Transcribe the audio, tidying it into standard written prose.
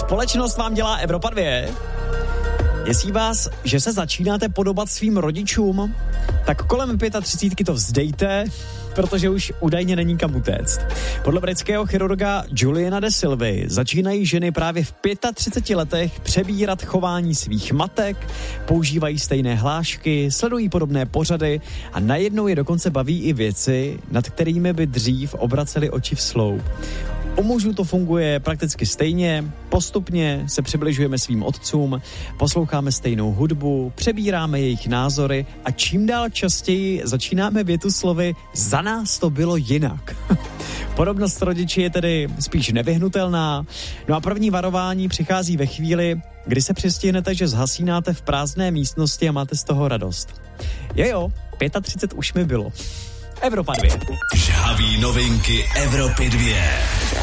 Společnost vám dělá Evropa 2. Jestli vás, že se začínáte podobat svým rodičům, tak kolem 35 to vzdejte, protože už údajně není kam utéct. Podle britského chirurga Juliana de Silvy začínají ženy právě v 35 letech přebírat chování svých matek, používají stejné hlášky, sledují podobné pořady a najednou je dokonce baví i věci, nad kterými by dřív obraceli oči v sloup. U mužů to funguje prakticky stejně, postupně se přibližujeme svým otcům, posloucháme stejnou hudbu, přebíráme jejich názory a čím dál častěji začínáme větu slovy za nás to bylo jinak. Podobnost s rodiči je tedy spíš nevyhnutelná, no a první varování přichází ve chvíli, kdy se přistihnete, že zhasínáte v prázdné místnosti a máte z toho radost. Jo, 35 už mi bylo. Evropa 2. Žhaví novinky Evropy 2.